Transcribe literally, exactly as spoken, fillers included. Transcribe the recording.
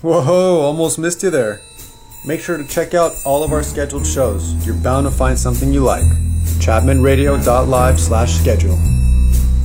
Whoa, almost missed you there. Make sure to check out all of our scheduled shows. You're bound to find something you like. chapman radio dot live slash schedule